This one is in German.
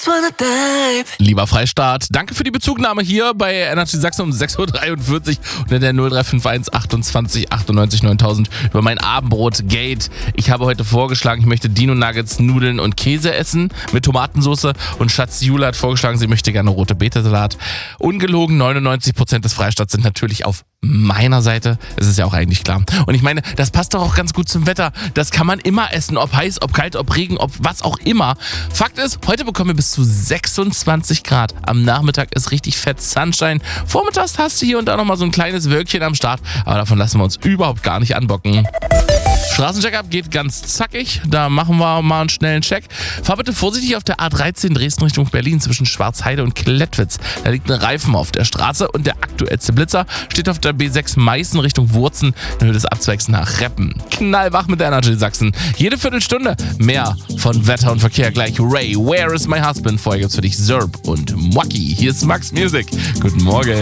Lieber Freistaat, danke für die Bezugnahme hier bei Energy Sachsen um 6.43 Uhr unter der 0351 28 98 9000 über mein Abendbrot-Gate. Ich habe heute vorgeschlagen, ich möchte Dino-Nuggets, Nudeln und Käse essen mit Tomatensauce und Schatz Jule hat vorgeschlagen, sie möchte gerne rote Beete-Salat. Ungelogen, 99% des Freistaats sind natürlich auf meiner Seite. Es ist ja auch eigentlich klar. Und ich meine, das passt doch auch ganz gut zum Wetter. Das kann man immer essen, ob heiß, ob kalt, ob Regen, ob was auch immer. Fakt ist, heute bekommen wir bis zu 26 Grad. Am Nachmittag ist richtig fett Sunshine. Vormittags hast du hier und da nochmal so ein kleines Wölkchen am Start. Aber davon lassen wir uns überhaupt gar nicht anbocken. Straßencheck-up geht ganz zackig. Da machen wir mal einen schnellen Check. Fahr bitte vorsichtig auf der A13 Dresden Richtung Berlin zwischen Schwarzheide und Klettwitz. Da liegt ein Reifen auf der Straße und der aktuellste Blitzer steht auf der B6 Meißen Richtung Wurzen in Höhe des Abzweigs nach Reppen. Knallwach mit der Energy Sachsen. Jede Viertelstunde mehr von Wetter und Verkehr. Gleich Ray, Where is my husband? Vorher gibt's für dich Zerb und Mwaki. Hier ist Max Music. Guten Morgen.